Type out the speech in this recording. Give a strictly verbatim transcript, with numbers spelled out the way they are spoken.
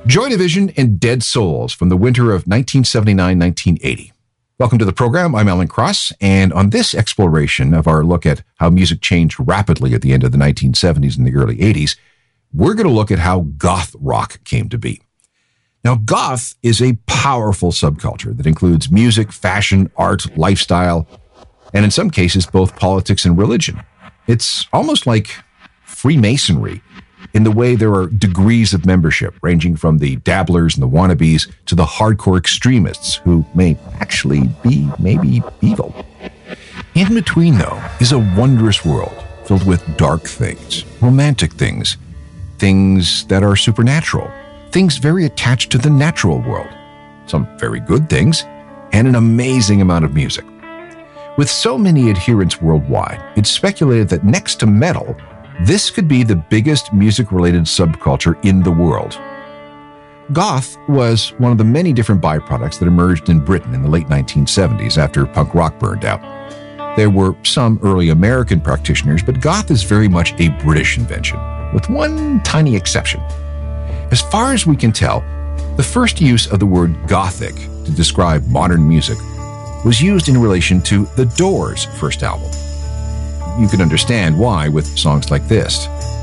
Joy Division and Dead Souls from the winter of nineteen seventy-nine to nineteen eighty. Welcome to the program. I'm Alan Cross, and on this exploration of our look at how music changed rapidly at the end of the nineteen seventies and the early eighties, we're going to look at how goth rock came to be. Now, goth is a powerful subculture that includes music, fashion, art, lifestyle, and in some cases, both politics and religion. It's almost like Freemasonry in the way there are degrees of membership, ranging from the dabblers and the wannabes to the hardcore extremists who may actually be maybe evil. In between, though, is a wondrous world filled with dark things, romantic things, things that are supernatural, things very attached to the natural world, some very good things, and an amazing amount of music. With so many adherents worldwide, it's speculated that next to metal, this could be the biggest music-related subculture in the world. Goth was one of the many different byproducts that emerged in Britain in the late nineteen seventies after punk rock burned out. There were some early American practitioners, but goth is very much a British invention, with one tiny exception. As far as we can tell, the first use of the word gothic to describe modern music was used in relation to The Doors' first album. You can understand why with songs like this.